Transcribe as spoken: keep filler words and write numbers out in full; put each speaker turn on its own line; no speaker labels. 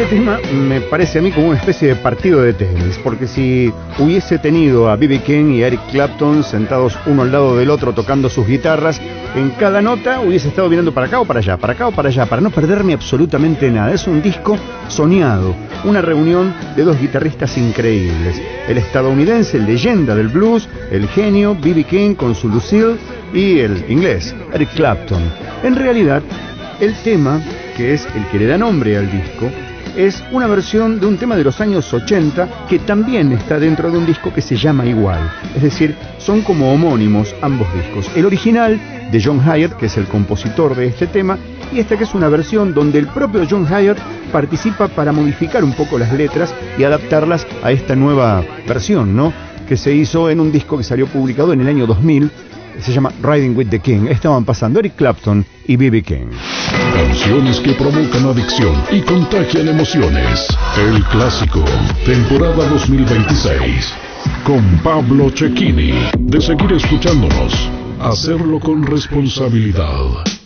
Este tema me parece a mí como una especie de partido de tenis, porque si hubiese tenido a B B King y a Eric Clapton sentados uno al lado del otro tocando sus guitarras, en cada nota hubiese estado mirando para acá o para allá, para acá o para allá, para no perderme absolutamente nada. Es un disco soñado, una reunión de dos guitarristas increíbles: el estadounidense, leyenda del blues, el genio B B King con su Lucille, y el inglés Eric Clapton. En realidad, el tema, que es el que le da nombre al disco, es una versión de un tema de los años ochenta que también está dentro de un disco que se llama igual. Es decir, son como homónimos ambos discos. El original de John Hiatt, que es el compositor de este tema, y esta que es una versión donde el propio John Hiatt participa para modificar un poco las letras y adaptarlas a esta nueva versión, ¿no?, que se hizo en un disco que salió publicado en el año dos mil. Se llama Riding with the King. Estaban pasando Eric Clapton y B B King.
Canciones que provocan adicción y contagian emociones. El clásico, temporada dos mil veintiséis. Con Pablo Cecchini. De seguir escuchándonos, hacerlo con responsabilidad.